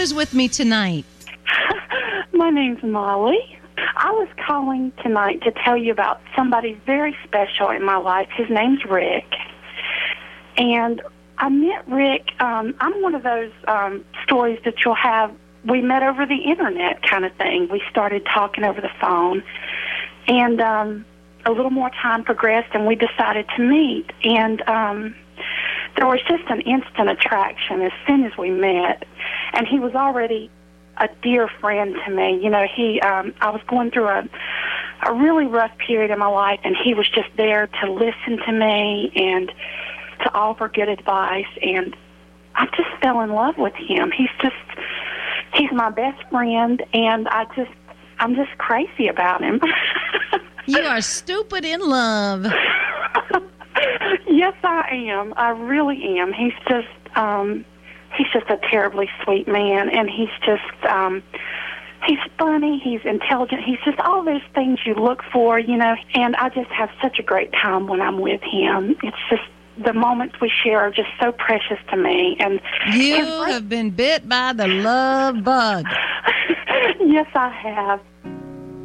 who's with me tonight? My name's Molly. I was calling tonight to tell you about somebody very special in my life. His name's Rick. And I met Rick. I'm one of those stories that you'll have, we met over the internet kind of thing. We started talking over the phone. And a little more time progressed, and we decided to meet. And there was just an instant attraction as soon as we met. And he was already a dear friend to me. You know, I was going through a really rough period in my life, and he was just there to listen to me and to offer good advice. And I just fell in love with him. He's my best friend, and I'm just crazy about him. You are stupid in love. Yes, I am. I really am. He's just a terribly sweet man, and he's funny, he's intelligent, he's just all those things you look for, you know, and I just have such a great time when I'm with him. It's just, the moments we share are just so precious to me. And you have been bit by the love bug. Yes, I have.